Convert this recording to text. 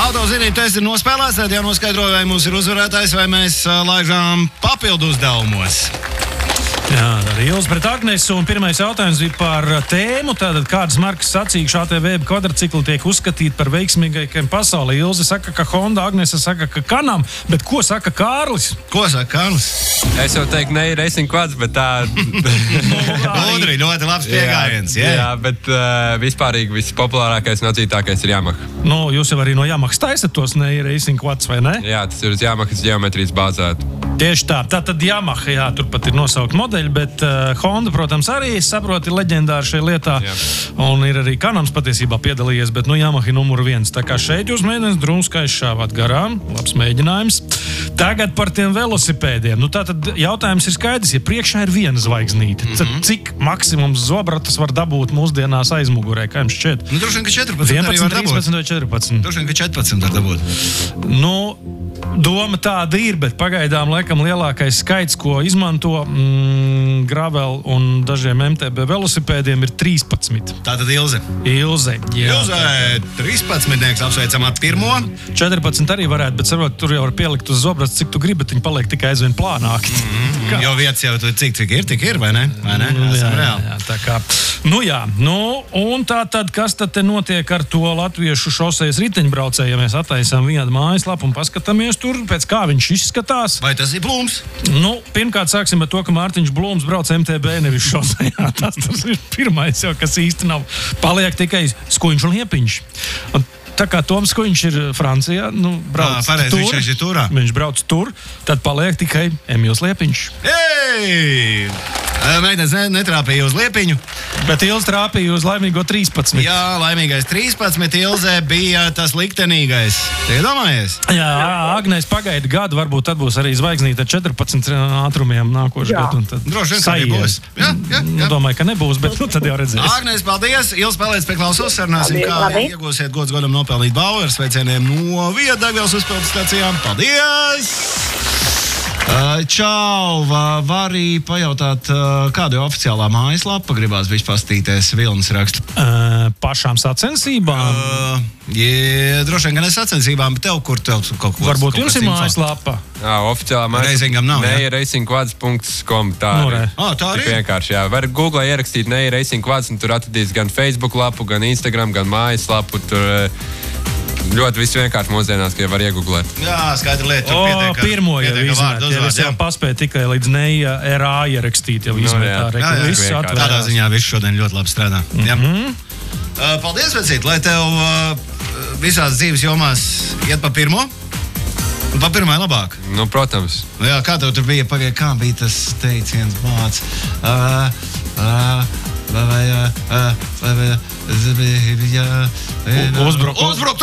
Autozinīt, tu esi nospēlēts, tad jānoskaidro, vai mums ir uzvarētājs, vai mēs laižām papildu uzdevumos. Jā, tad Ilze pret Agnesu, un pirmais jautājums bija par tēmu, tātad kādas markas sacīkšu ATV kvadrcikli tiek uzskatīti par veiksmīgākiem pasaulē. Ilze saka, ka Honda, Agnesa saka, ka Kanam, bet ko saka Kārlis? Ko saka Kārlis? Es jau teiktu, ne Racing Quads, bet tā... Lūdri, ļoti labs piegājiens. Jā, bet vispārīgi vispopulārākais un atzītākais ir Yamaha. Nu, jūs jau arī no Yamahas taisat tos ne Racing Quads, vai ne? Jā, tas ir uz Yamahas ģeometrijas bāzēt. Tieši tā. Tātad Yamaha, jā, turpat ir nosaukt modeļi, bet Honda, protams, arī, es saprotu, ir leģendāri šajā lietā. Jā. Un ir arī Kanams patiesībā piedalījies, bet, Yamaha ir numuru 1. Tā kā šeit jūs mēģināt drumskais šāvāt garām. Labs mēģinājums. Tagad par tiem velosipēdiem. Tātad jautājums ir skaidrs, ja priekšā ir viena zvaigznīte, tad cik maksimums zobratas var dabūt mūsdienās aizmugurē? Kā jums šķiet? Droši vien, ka 14 11, arī var dabūt. 13 vai 14? Droši vien, ka 14 var dabūt. Doma tāda ir, bet pagaidām laikam lielākais skaits, ko izmanto gravel un dažiem MTB velosipēdiem ir 13. Tātad Ilze. Ilze, jā. Ilze, 13-nieks apsveicam ar pirmo. 14 arī varētu, bet saprot, tur jau var pielikt uz zobras, cik tu gribi, bet viņi paliek tikai aizvien plānāki. Jo vietas jau cik ir, tik ir, vai ne? Jā, tā kā. Un tā tad, kas tad te notiek ar to latviešu šosejas riteņbraucēju, ja mēs attaisām vienu mājaslapu un paskatāmies tur, pēc kā viņš izskatās. Vai tas ir Blūms? Pirmkārt sāksim ar to, ka Mārtiņš Blūms brauc MTB, nevis šosejā. Tas ir pirmais jau, kas īsti nav. Paliek tikai Skuiņš un Liepiņš. Tā kā Toms Skuiņš ir Francijā, brauc tur. Viņš brauc tur, tad paliek tikai Emīls Liepiņš. Ei! Meitenes netrāpīja uz Liepiņu. Bet Ilze trāpīja uz laimīgo 13. Jā, laimīgais 13. Ilze bija tas liktenīgais. Te iedomājies? Jā, Agnēs pagaida gadu, varbūt tad būs arī zvaigznīte ar 14 ātrumiem nākošu gadu. Droši vien, ka nebūs. Jā. Domāju, ka nebūs, bet tad jau redzēs. Agnēs, paldies! Ilze, paldies pie klausos. Sarunāsim, kā iegūsiet gods godam nopelnīt balvu ar sveicieniem no Viedagvielas uzpildes stacijām. Paldies! Čau! Var arī pajautāt, kāda ir oficiālā mājaslapa? Gribās viņš pastīties Vilnis rakstu. Pašām sacensībām? Droši vien, ka ne sacensībām, bet tev, kur tev kaut ko... Varbūt jums ir mājaslapa? Jā, oficiālā mājaslapa. Racingam nav, jā? Racingquads.com. Tā arī. Tā arī? Vienkārši, jā. Var Google ierakstīt Racing Quads, un tur atradīs gan Facebook lapu, gan Instagram, gan mājaslapu. Tur ļoti viss vienkārši mūsdienās, ka var iegooglēt. Jā, skaidra lieta. Tur pirmo jau izmet. Es jau paspēju tikai līdz Neija RA ierakstīt, jau izmetā. Tādā ziņā viss šodien ļoti labi strādā. Paldies, vecīt, lai tev visās dzīves jomās iet pa pirmo. Pa pirmai labāk. Protams. Jā, kā tev tur bija, kā bija tas teiciens vārds? Uzbrukt